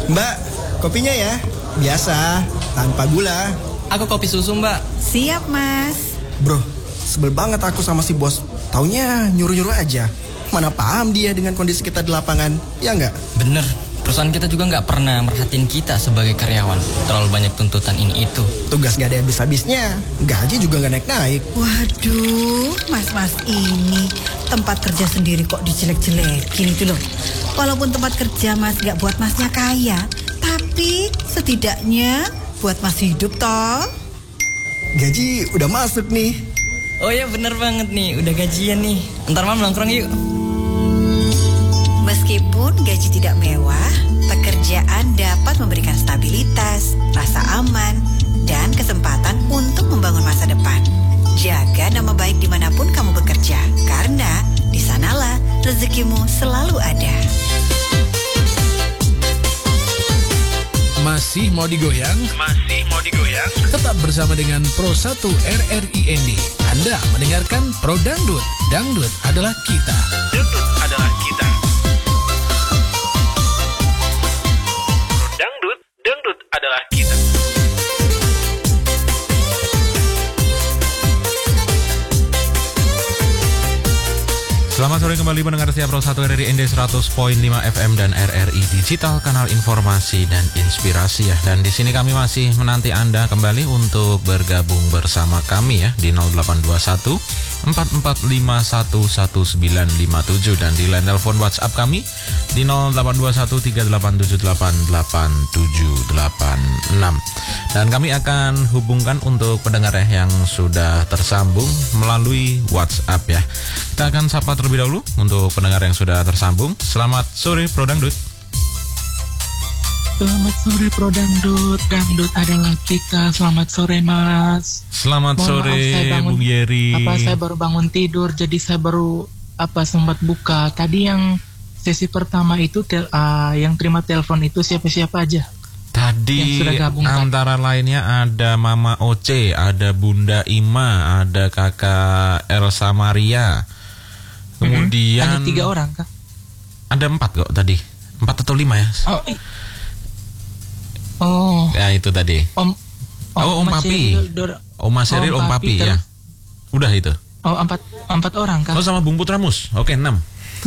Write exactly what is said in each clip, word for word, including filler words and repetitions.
Mbak, kopinya ya. Biasa, tanpa gula. Aku kopi susu, Mbak. Siap, Mas. Bro, sebel banget aku sama si bos. Taunya nyuruh-nyuruh aja. Mana paham dia dengan kondisi kita di lapangan, ya nggak? Bener, perusahaan kita juga nggak pernah merhatiin kita sebagai karyawan. Terlalu banyak tuntutan ini itu. Tugas nggak ada habis-habisnya, gaji juga nggak naik-naik. Waduh, mas-mas ini tempat kerja sendiri kok dijelek-jelekin itu loh. Walaupun tempat kerja mas nggak buat masnya kaya, tapi setidaknya buat mas hidup toh. Gaji udah masuk nih. Oh ya bener banget nih, udah gajian nih. Ntar malam nongkrong yuk. Meskipun gaji tidak mewah, pekerjaan dapat memberikan stabilitas, rasa aman, dan kesempatan untuk membangun masa depan. Jaga nama baik dimanapun kamu bekerja, karena di sanalah rezekimu selalu ada. Masih mau digoyang? Masih mau digoyang? Tetap bersama dengan Pro satu R R I N D. Anda mendengarkan Pro Dangdut. Dangdut adalah kita. Dangdut adalah kita. Pro Dangdut, Dangdut adalah kita. Selamat sore kembali mendengar siap Pro satu R R I N D seratus koma lima F M dan R R I Digital, kanal informasi dan inspirasi ya. Dan di sini kami masih menanti Anda kembali untuk bergabung bersama kami ya di nol delapan dua satu empat empat lima satu satu sembilan lima tujuh dan di line telepon WhatsApp kami di nol delapan dua satu tiga delapan tujuh delapan delapan tujuh delapan enam. Dan kami akan hubungkan untuk pendengar yang sudah tersambung melalui WhatsApp ya. Kita akan sapa terlebih dahulu untuk pendengar yang sudah tersambung. Selamat sore Pro Dangdut. Selamat sore Pro Dangdut. Dangdut adalah kita. Selamat sore Mas. Selamat Mohon sore maaf, saya bangun, Bung Yeri. Apa saya baru bangun tidur, jadi saya baru apa sempat buka. Tadi yang sesi pertama itu tel, uh, yang terima telepon itu siapa-siapa aja? Tadi antara lainnya ada Mama Oce, ada Bunda Ima, ada Kakak Elsa Maria. Kemudian mm-hmm. Ada tiga orang kah? Ada empat kok tadi. Empat atau lima ya? Oh, oh. Ya itu tadi. Om, oh, oh Om Papi. Oma Seril, Om, Om Papi, Papi ya. Udah itu. Oh empat empat orang kah? Oh sama Bung Putramus. Oke enam.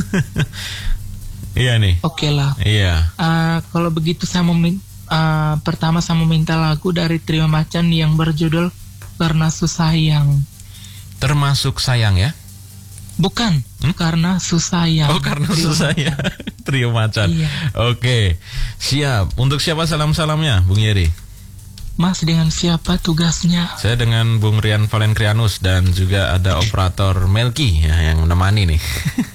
Iya nih. Oke lah. Iya. Uh, kalau begitu saya mau min- uh, pertama saya mau minta lagu dari Trio Macan yang berjudul Karena Susayang. Termasuk sayang ya? Bukan, hmm? Karena Susayang. Oh, Karena Trio Susayang. Trio Macan. Iya. Oke, siap. Untuk siapa salam-salamnya, Bung Yeri? Mas, dengan siapa tugasnya? Saya dengan Bung Rian Valenkrianus dan juga ada operator Melki ya, yang menemani nih.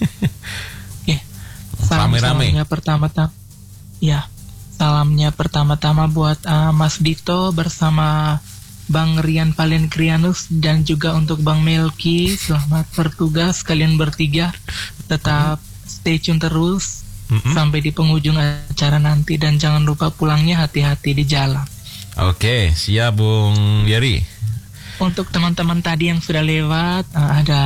Oke. Salam, salamnya pertama-tama. Ya, salamnya pertama-tama buat uh, Mas Dito bersama Bang Rian Valenkrianus dan juga untuk Bang Melki. Selamat bertugas kalian bertiga. Tetap stay tune terus mm-hmm. sampai di penghujung acara nanti dan jangan lupa pulangnya hati-hati di jalan. Oke, siap Bung Yeri. Untuk teman-teman tadi yang sudah lewat, ada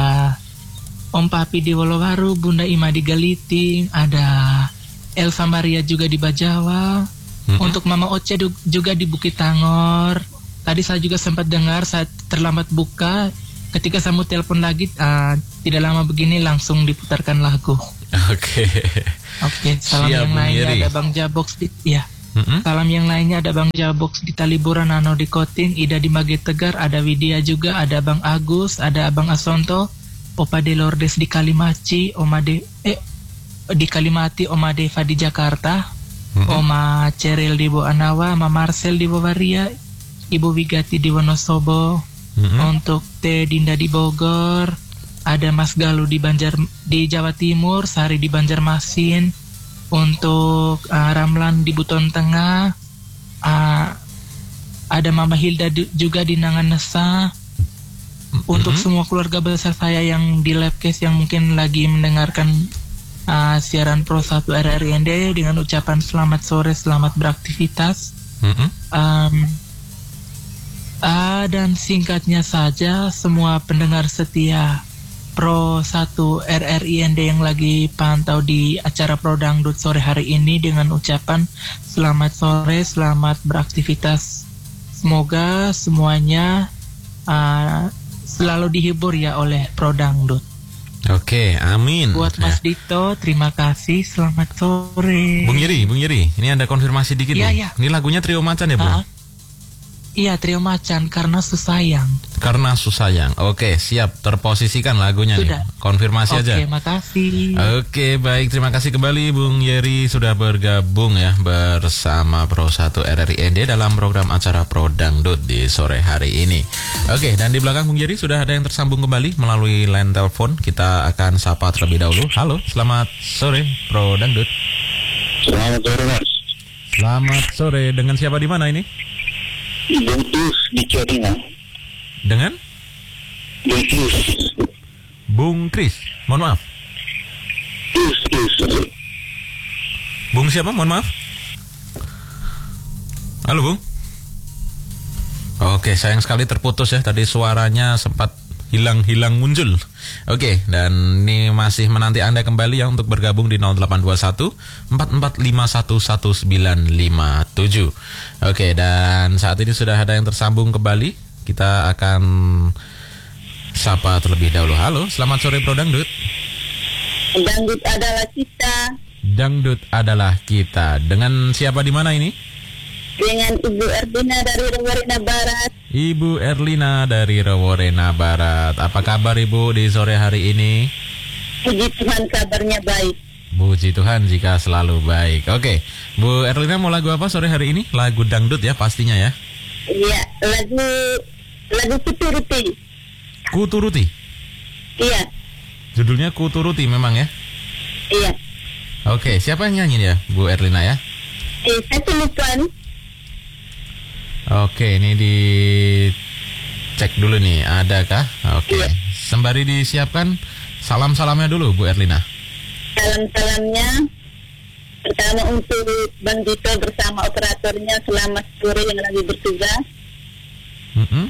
Om Papi di Wolowaru, Bunda Ima di Galiting, ada Elsa Maria juga di Bajawa. Mm-hmm. Untuk Mama Oce juga di Bukit Tangor. Tadi saya juga sempat dengar saat terlambat buka. Ketika saya mau telepon lagi, uh, tidak lama begini langsung diputarkan lagu. Oke. Oke. Salam siap, yang lainnya Yeri. ada Bang Jabox di, ya. Mm-hmm. Salam yang lainnya ada Bang Jabox di Taliburan, Nano di Koting, Ida di Magetegar, ada Widya juga, ada Bang Agus, ada Abang Asonto, Opa De Lourdes di Kalimaci, Oma De, eh di Kalimati, Oma Deva di Jakarta, mm-hmm. Oma Ceril di Boanawa, Mama Marcel di Bavaria, Ibu Wigati di Wonosobo, mm-hmm. untuk Teh Dinda di Bogor, ada Mas Galuh di Banjar di Jawa Timur, Sari di Banjarmasin, untuk uh, Ramlan di Buton Tengah, uh, ada Mama Hilda di, juga di Nanganesa, mm-hmm. untuk semua keluarga besar saya yang di Labcase yang mungkin lagi mendengarkan uh, siaran Pro satu R R I N D dengan ucapan selamat sore, selamat beraktivitas. Mm-hmm. Um, Uh, dan singkatnya saja, semua pendengar setia Pro satu R R I N D yang lagi pantau di acara Pro Dangdut sore hari ini dengan ucapan selamat sore, selamat beraktivitas. Semoga semuanya uh, selalu dihibur ya oleh Pro Dangdut. Oke, amin. Buat Mas ya. Dito, terima kasih. Selamat sore. Bung Yeri, Bung Yeri, ini ada konfirmasi dikit Iya, nih. iya. Ini lagunya Trio Macan ya, Bung? Ah, iya, Trio Macan karena susayang. Karena susayang. Oke, siap, terposisikan lagunya Sudah. nih. Konfirmasi aja. Oke, makasih. Oke, baik, terima kasih kembali Bung Yeri sudah bergabung ya bersama Pro satu R R I N D dalam program acara Pro Dangdut di sore hari ini. Oke, dan di belakang Bung Yeri sudah ada yang tersambung kembali melalui line telepon. Kita akan sapa terlebih dahulu. Halo, selamat sore Pro Dangdut. Selamat sore Mas. Selamat sore, dengan siapa di mana ini? Bung Tius di Cedina. Dengan Bung Tius. Bung Kris. Mohon maaf. Tius, Tius. Bung siapa? Mohon maaf. Halo Bung. Oke, sayang sekali terputus ya. Tadi suaranya sempat hilang-hilang muncul. Oke, dan ini masih menanti Anda kembali ya untuk bergabung di nol delapan dua satu empat empat lima satu satu sembilan lima tujuh. Oke, dan saat ini sudah ada yang tersambung kembali. Kita akan sapa terlebih dahulu. Halo, selamat sore Pro Dangdut. Dangdut adalah kita. Dangdut adalah kita. Dengan siapa di mana ini? Dengan Ibu Erlina dari Raworena Barat. Ibu Erlina dari Raworena Barat. Apa kabar Ibu di sore hari ini? Puji Tuhan kabarnya baik. Puji Tuhan jika selalu baik. Oke, Bu Erlina mau lagu apa sore hari ini? Lagu dangdut ya pastinya ya? Iya, lagu lagu Kuturuti. Kuturuti? Iya. Judulnya Kuturuti memang ya? Iya. Oke, siapa yang nyanyi ya Bu Erlina ya? Eh, satu lupan. Oke, ini dicek dulu nih, adakah? Oke, Iya. sembari disiapkan salam-salamnya dulu Bu Erlina. Salam-salamnya pertama untuk Bang Dito bersama operatornya selamat sore yang lagi bertugas. Mm-mm.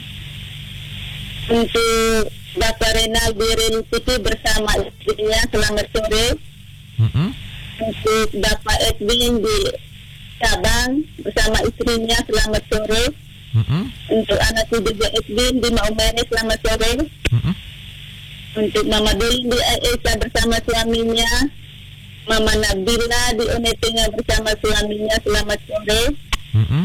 Untuk Bapak Renaldi Renututi bersama istrinya selamat sore. Mm-mm. Untuk Bapak Edwin di Sabang bersama istrinya selamat sore. Mm-mm. Untuk anak juga Edwin di Maumene selamat sore. Mm-mm. Untuk Mama Deli di Aisyah bersama suaminya, Mama Nabila di Onetenga bersama suaminya selamat sore. Mm-mm.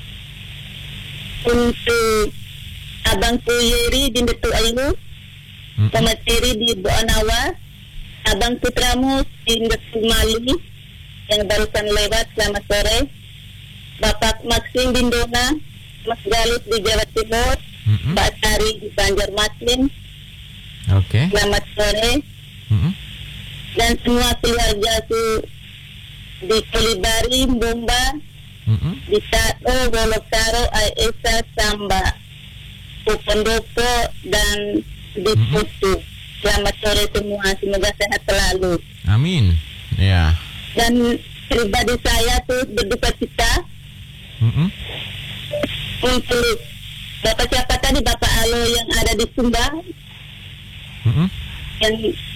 Untuk Abang Kuyeri di Detu Ayu, Mm-mm. Mama Teri di Boanawa, Abang Putramu di Detu Mali yang barusan lewat selamat sore. Bapak Maksim di Ndona, Mas Galis di Jawa Timur, Mm-mm. Mbak Sari di Banjarmasin Oke. selamat sore. Mm-mm. Dan semua keluarga su di Kolibari, Bomba, Mm-mm. di Tao, Wolokaro, Aisyah, Samba, Pupondopo, dan di Mm-mm. Putu. Selamat sore semua, semoga sehat selalu. Amin. Ya. Dan pribadi saya tuh berduka cita Mm-mm. untuk Bapak siapa tadi, Bapak Alo yang ada di Sumba, Mm-mm. yang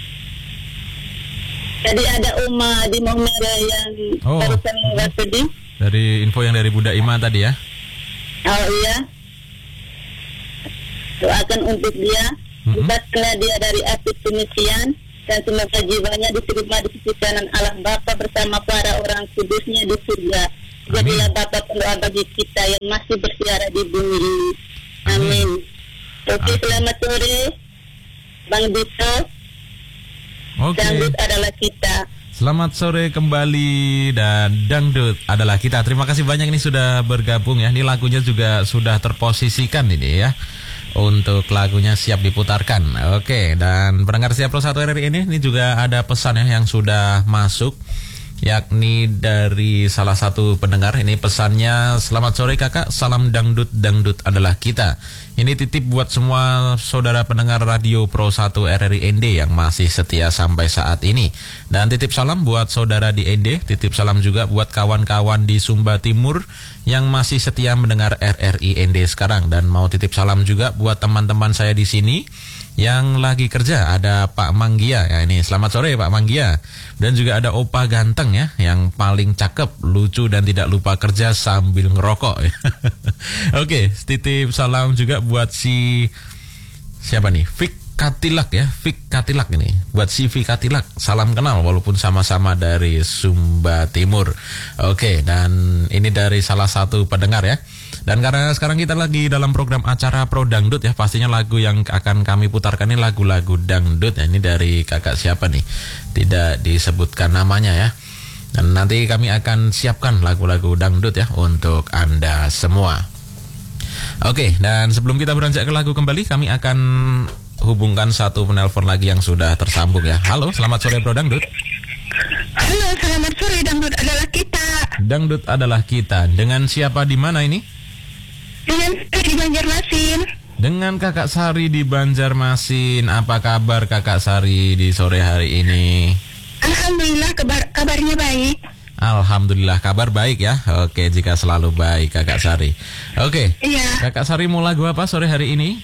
tadi ada Uma di Maumere yang Oh. barusan lewat tadi. Dari info yang dari Bunda Ima tadi ya. Oh iya. Doakan untuk dia, Mm-mm. bebaskanlah dia dari api pengisian, dan semoga jiwanya diterima di sisi kanan Allah Bapa bersama para orang kudusnya di surga. Jadilah Bapa pendoa bagi kita yang masih bersiara di bumi ini. Amin. Oke, Amin. selamat sore, Bang Dito. Oke. Dangdut adalah kita. Selamat sore kembali dan dangdut adalah kita. Terima kasih banyak ini sudah bergabung ya. Ini lagunya juga sudah terposisikan ini ya. Untuk lagunya siap diputarkan. Oke, dan pendengar Siap Pro satu R R I ini ini juga ada pesan ya yang sudah masuk, yakni dari salah satu pendengar. Ini pesannya, selamat sore kakak, salam dangdut, dangdut adalah kita. Ini titip buat semua saudara pendengar radio Pro satu R R I N D yang masih setia sampai saat ini. Dan titip salam buat saudara di N D, titip salam juga buat kawan-kawan di Sumba Timur yang masih setia mendengar R R I N D sekarang. Dan mau titip salam juga buat teman-teman saya di sini Yang lagi kerja ada Pak Manggia ya, ini selamat sore Pak Manggia. Dan juga ada Opa ganteng ya, yang paling cakep, lucu dan tidak lupa kerja sambil ngerokok ya. Oke, titip salam juga buat si siapa nih? Fik Katilak ya, Fik Katilak ini. Buat si Fik Katilak, salam kenal walaupun sama-sama dari Sumba Timur. Oke, dan ini dari salah satu pendengar ya. Dan karena sekarang kita lagi dalam program acara Pro Dangdut ya, pastinya lagu yang akan kami putarkan ini lagu-lagu dangdut ya. Ini dari kakak siapa nih? Tidak disebutkan namanya ya. Dan nanti kami akan siapkan lagu-lagu dangdut ya untuk Anda semua. Oke, dan sebelum kita beranjak ke lagu kembali, kami akan hubungkan satu penelpon lagi yang sudah tersambung ya. Halo, selamat sore Pro Dangdut. Halo, selamat sore, Dangdut adalah kita. Dangdut adalah kita. Dengan siapa di mana ini? Dengan di Banjarmasin. Dengan Kakak Sari di Banjarmasin. Apa kabar Kakak Sari di sore hari ini? Alhamdulillah, kabar kabarnya baik. Alhamdulillah, kabar baik ya. Oke, jika selalu baik Kakak Sari. Oke. Iya. Kakak Sari mau lagu apa sore hari ini?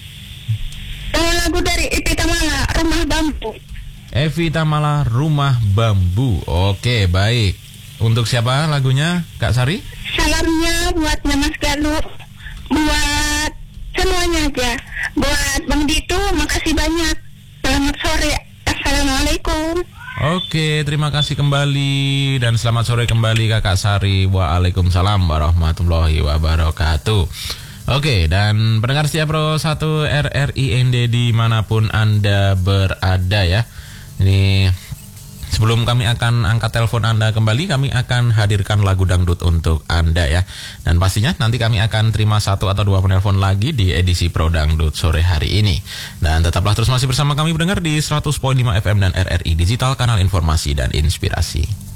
Mau lagu dari Evi Tamala, Rumah Bambu. Evi Tamala, Rumah Bambu. Oke, baik. Untuk siapa lagunya, Kak Sari? Salamnya buat Mas Galuh, buat semuanya aja. Buat Bang Ditu, makasih banyak. Selamat sore. Assalamualaikum. Oke, terima kasih kembali dan selamat sore kembali Kakak Sari. Waalaikumsalam warahmatullahi wabarakatuh. Oke, dan pendengar setia Pro satu R R I N D dimanapun Anda berada ya. Ini sebelum kami akan angkat telepon Anda kembali, kami akan hadirkan lagu dangdut untuk Anda ya. Dan pastinya nanti kami akan terima satu atau dua penelpon lagi di edisi Pro Dangdut sore hari ini. Dan tetaplah terus masih bersama kami pendengar di seratus koma lima F M dan R R I Digital, kanal informasi dan inspirasi.